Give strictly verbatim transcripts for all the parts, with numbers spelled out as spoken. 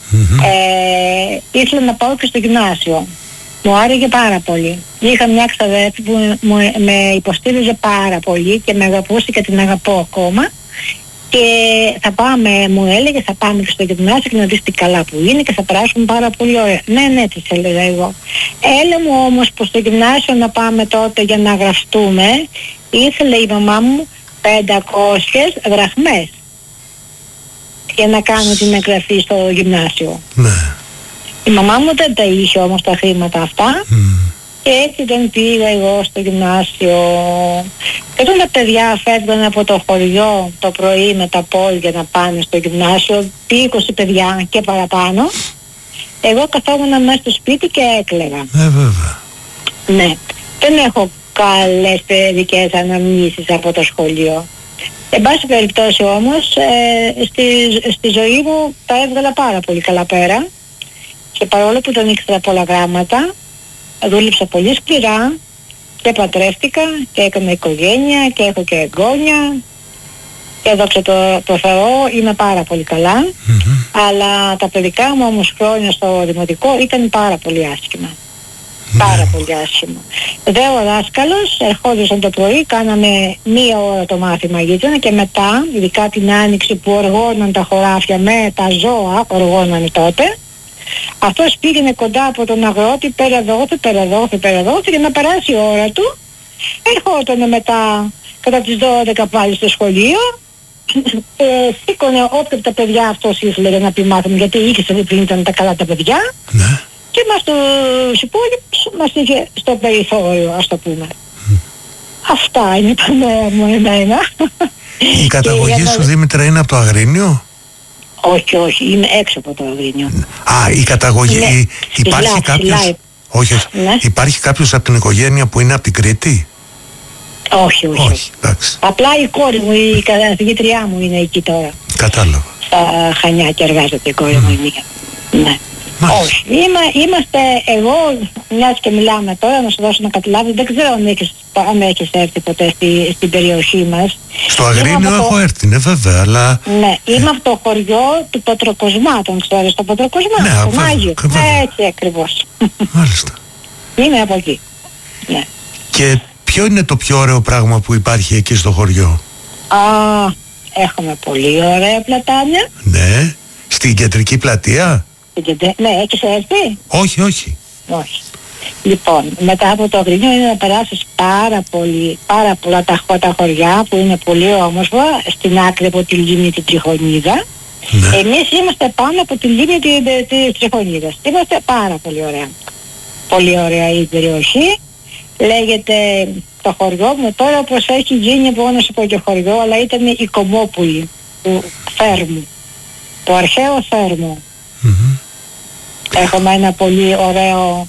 Mm-hmm. Ε, ήθελα να πάω και στο γυμνάσιο. Μου άρεγε πάρα πολύ. Είχα μια ξαδέρφη που μου, με υποστήριζε πάρα πολύ και με αγαπούσε και την αγαπώ ακόμα. Και θα πάμε, μου έλεγε, θα πάμε και στο γυμνάσιο και να δεις τι καλά που είναι και θα περάσουμε πάρα πολύ ωραία. Ναι, ναι, της έλεγα εγώ. Έλα μου όμως που στο γυμνάσιο να πάμε τότε για να γραφτούμε, ήθελε η μαμά μου πεντακόσιες δραχμές για να κάνω την εγγραφή στο γυμνάσιο. Ναι. Η μαμά μου δεν τα είχε όμως τα χρήματα αυτά. Mm. Και έτσι δεν πήγα εγώ στο γυμνάσιο. Και όταν τα παιδιά φεύγαν από το χωριό το πρωί με τα πόδια να πάνε στο γυμνάσιο, είκοσι παιδιά και παραπάνω, εγώ καθόμουν μέσα στο σπίτι και έκλαιγα. Ε, βέβαια. Ναι. Δεν έχω καλές παιδικές αναμνήσεις από το σχολείο. Εν πάση περιπτώσει όμως, ε, στη, στη ζωή μου τα έβγαλα πάρα πολύ καλά πέρα. Και παρόλο που δεν ήξερα πολλά γράμματα, δούλεψα πολύ σκληρά και παντρεύτηκα και έκανα οικογένεια και έχω και εγγόνια και δόξα το, το Θεό είμαι πάρα πολύ καλά. Mm-hmm. Αλλά τα παιδικά μου όμως χρόνια στο δημοτικό ήταν πάρα πολύ άσχημα. Mm-hmm. Πάρα πολύ άσχημα. Δε ο δάσκαλος ερχόντουσαν το πρωί, κάναμε μία ώρα το μάθημα γείτονα και μετά, ειδικά την άνοιξη που οργώναν τα χωράφια με τα ζώα, οργώνανε τότε, αυτός πήγαινε κοντά από τον αγρότη, πέρα δόθε, πέρα δόθε, πέρα δόθε, για να περάσει η ώρα του. Ερχότανε μετά κατά τις δώδεκα πάλι στο σχολείο, ε, σήκωνε όποια τα παιδιά αυτός ήθελε για να πει μάθημα, γιατί ήξερε πριν ήταν τα καλά τα παιδιά. Ναι. Και μας τους υπόλοιπους μας είχε στο περιθώριο, ας το πούμε. Mm. Αυτά είναι τα νέα μου εμένα. Η καταγωγή σου, Δήμητρα, είναι από το Αγρίνιο? Όχι, όχι, είμαι έξω από το Αγρίνιο. Α, η καταγωγή, ναι, η, υπάρχει Λάψη, κάποιος, Λάι. όχι, όχι. Ναι. Υπάρχει κάποιος από την οικογένεια που είναι από την Κρήτη? Όχι, όχι. Όχι, εντάξει. Απλά η κόρη μου, η καθηγήτριά μου είναι εκεί τώρα. Κατάλαβα. Στα Χανιά και εργάζεται η κόρη μου η μία. Ναι. Μάλιστα. Όχι. Είμα, είμαστε εγώ, μιας και μιλάμε τώρα, να σου δώσω να καταλάβεις, δεν ξέρω αν έχεις, αν έχεις έρθει ποτέ στη, στην περιοχή μας. Στο Αγρίνιο έχω το... έρθει, ναι βέβαια, αλλά... Ναι, είμαι από το χωριό του Πατροκοσμά, τον ξέρεις, τον Πατροκοσμά, ναι, τον βέβαια, Άγιο. βέβαια. Έτσι ακριβώς. Μάλιστα. Είμαι από εκεί. Ναι. Και ποιο είναι το πιο ωραίο πράγμα που υπάρχει εκεί στο χωριό? Α, έχουμε πολύ ωραία πλατάνια. Ναι, στην κεντρική πλατεία. Ναι, έχεις έρθει? Όχι, όχι. Όχι. Λοιπόν, μετά από το Αγρίνιο είναι να περάσεις πάρα πολύ, πάρα πολλά τα, τα χωριά που είναι πολύ όμορφα, στην άκρη από τη λίμνη τη Τριχονίδα. Ναι. Εμείς είμαστε πάνω από τη λίμνη της Τριχονίδας. Είμαστε πάρα πολύ ωραία. Πολύ ωραία η περιοχή. Λέγεται το χωριό μου τώρα, όπως έχει γίνει, μπορώ να σου πω και χωριό, αλλά ήταν η Κομμόπουλη του Θέρμου, το αρχαίο Θέρμο. Mm-hmm. Έχουμε ένα πολύ ωραίο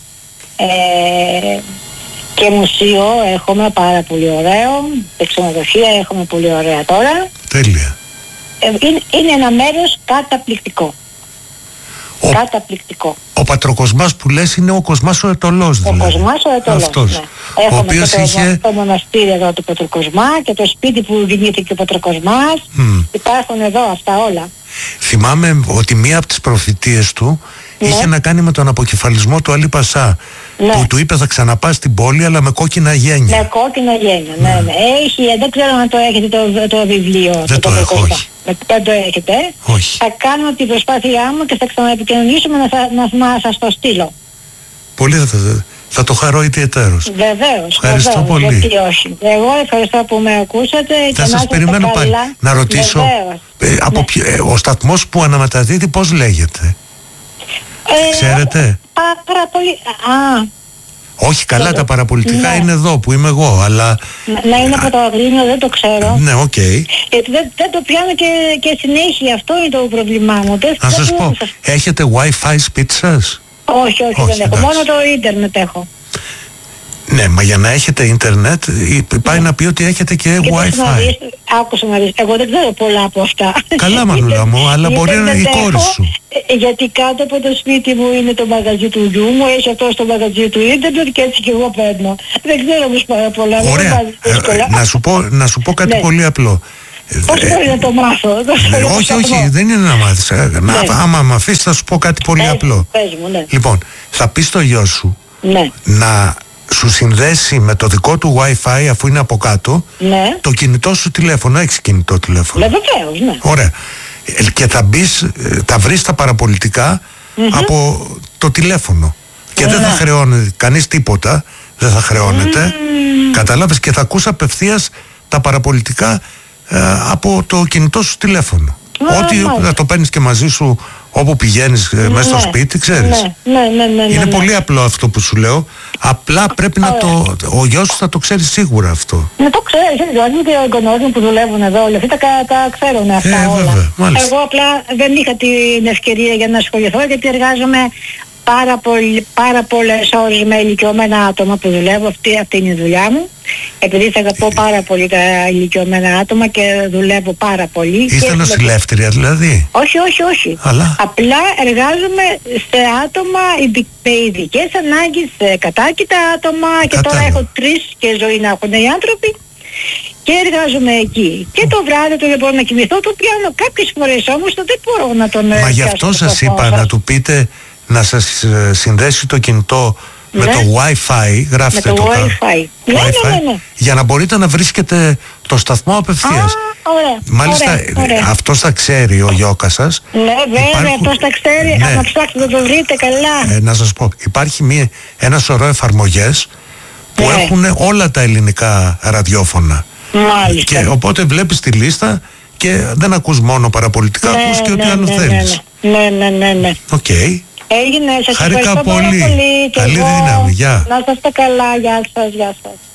ε, και μουσείο, έχουμε πάρα πολύ ωραίο, και ξενοδοχεία έχουμε πολύ ωραία τώρα. Τέλεια. Ε, είναι, είναι ένα μέρος καταπληκτικό. Ο, καταπληκτικό. Ο Πατροκοσμάς που λες είναι ο Κοσμάς ο Ετωλός, δηλαδή. Ο Κοσμάς ο Ετωλός, αυτός, ναι. Έχουμε ο οποίος και το, είχε... το μοναστήρι εδώ του Πατροκοσμά και το σπίτι που γεννήθηκε ο Πατροκοσμάς. Mm. Υπάρχουν εδώ αυτά όλα. Θυμάμαι ότι μία από τις προφητείες του, ναι, είχε να κάνει με τον αποκεφαλισμό του Αλή Πασά. Ναι. Που του είπε θα ξαναπάς στην πόλη αλλά με κόκκινα γένια. Με κόκκινα γένια, ναι, ναι. ναι. Έχει, δεν ξέρω αν το έχετε το, το βιβλίο. Δεν το, το έχω, όχι. Δεν το έχετε. Όχι. Θα κάνω την προσπάθειά μου και θα ξαναεπικοινωνήσουμε να, να, να σας το στείλω. Πολύ θα, θα το χαρώ ιδιαιτέρως. Βεβαίως. Ευχαριστώ βεβαίως, πολύ. Γιατί όχι. Εγώ ευχαριστώ που με ακούσατε. Θα σας περιμένω πάλι. Να ρωτήσω, ε, από ναι. ποιο, ε, ο σταθμός που αναμεταδίδει πώς λέγεται? Ε, Ξέρετε? Πάρα, πάρα πολύ. Α. Όχι, καλά, το, τα παραπολιτικά ναι. είναι εδώ που είμαι εγώ, αλλά... Να, να είναι από το Αγρίνιο, δεν το ξέρω. Ναι, οκ. Okay. Γιατί δεν, δεν το πιάνω και, και συνέχεια, αυτό είναι το πρόβλημά μου. Δεν, να σας πω, σας... έχετε Wi-Fi σπίτι σας? Όχι, όχι, όχι, δεν έχω. Μόνο το ίντερνετ έχω. Ναι, μα για να έχετε ίντερνετ πάει ναι. να πει ότι έχετε και, και Wi-Fi. Άκουσα να δεις, εγώ δεν ξέρω πολλά από αυτά. Καλά Μανούλα μου, αλλά μπορεί να είναι η κόρη σου. Γιατί κάτω από το σπίτι μου είναι το μαγαζί του γιού μου, έχει αυτό στο μαγαζί του ίντερνετ και έτσι και εγώ παίρνω. Δεν ξέρω όμως πάρα πολλά. Ωραία, ε, να, σου πω, να σου πω κάτι ναι. πολύ απλό. Πώς μπορεί να το μάθω? Όχι, όχι, δεν είναι να μάθεις. Ναι. Άμα με αφήσεις θα σου πω κάτι πολύ πες, απλό. Πες μου, ναι. Λοιπόν, θα πεις στο γιο σου ναι. να σου συνδέσει με το δικό του Wi-Fi, αφού είναι από κάτω, ναι. το κινητό σου τηλέφωνο. Έχεις κινητό τηλέφωνο? Ναι, βεβαίως, ναι. Ωραία. Και θα μπεις, θα βρεις τα παραπολιτικά mm-hmm. από το τηλέφωνο. Και ναι. δεν θα χρεώνει κανείς τίποτα. Δεν θα χρεώνεται. Mm. Καταλάβες, και θα ακούς απευθείας τα παραπολιτικά ε, από το κινητό σου τηλέφωνο. Ah, Ό,τι μάλιστα. θα το παίρνεις και μαζί σου όπου πηγαίνεις ναι. μέσα στο σπίτι, ξέρεις. Ναι, ναι, ναι, ναι, είναι ναι. πολύ απλό αυτό που σου λέω. Απλά πρέπει Ωραία. να το... Ο γιος σου θα το ξέρει σίγουρα αυτό. Να το ξέρει, δηλαδή και οι εγγονείς μου που δουλεύουν εδώ, όλοι αυτοί τα, τα ξέρουν αυτά ε, όλα. Βέβαια, Εγώ απλά δεν είχα την ευκαιρία για να ασχοληθώ, γιατί εργάζομαι πάρα, πολύ, πάρα πολλές ώρες με ηλικιωμένα άτομα που δουλεύω. Αυτή, αυτή είναι η δουλειά μου. Επειδή θα αγαπώ πάρα πολύ τα ηλικιωμένα άτομα και δουλεύω πάρα πολύ. Είστε νοσηλεύτρια δηλαδή? Όχι, όχι, όχι. Αλλά... Απλά εργάζομαι σε άτομα με ειδικές ανάγκες, κατάκητα άτομα. Κατάλαβα. Και τώρα έχω τρεις και ζωή να έχουν οι άνθρωποι. Και εργάζομαι εκεί. Και το βράδυ του δεν μπορώ να κοιμηθώ, το πιάνω. Κάποιες φορές όμως το δεν μπορώ να τον... Μα γι' αυτό σας είπα σας. να του πείτε να σας συνδέσει το κινητό με ναι. το Wi-Fi, γράφτε με το, το Wi-Fi. Ναι, ναι, ναι, ναι. για να μπορείτε να βρίσκετε το σταθμό απευθείας. Α, ωραία, Μάλιστα ωραία, ωραία. αυτός θα ξέρει, ο γιώκας σας. Ναι, βέβαια, υπάρχουν... αυτός θα ξέρει, ναι. αν ψάξετε να το βρείτε καλά. Ε, να σας πω, υπάρχει μία, ένα σωρό εφαρμογές που ναι. έχουν όλα τα ελληνικά ραδιόφωνα. Μάλιστα. Και οπότε βλέπεις τη λίστα και δεν ακούς μόνο παραπολιτικά, ναι, ακούς και ναι, ό,τι ναι, άλλο ναι, θέλεις. Ναι, ναι, ναι, ναι. Οκ. Okay. Έγινε, σας Χαρικά ευχαριστώ πολύ. πάρα πολύ. Καλή δύναμη, γεια. Να είστε καλά, γεια σας, γεια σας.